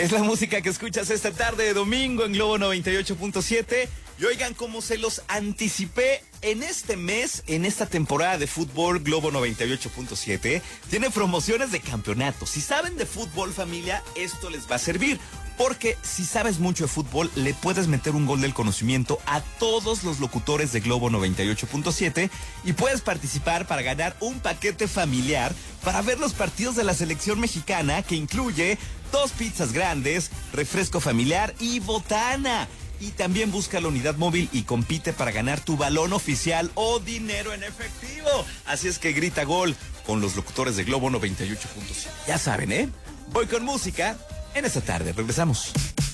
Es la música que escuchas esta tarde de domingo en Globo 98.7. Y oigan, como se los anticipé, en este mes, en esta temporada de fútbol, Globo 98.7 tiene promociones de campeonato. Si saben de fútbol, familia, esto les va a servir. Porque si sabes mucho de fútbol, le puedes meter un gol del conocimiento a todos los locutores de Globo 98.7 y puedes participar para ganar un paquete familiar para ver los partidos de la selección mexicana, que incluye 2 pizzas grandes, refresco familiar y botana. Y también busca la unidad móvil y compite para ganar tu balón oficial o dinero en efectivo. Así es que grita gol con los locutores de Globo 98.7. Ya saben, ¿eh? Voy con música en esta tarde. Regresamos.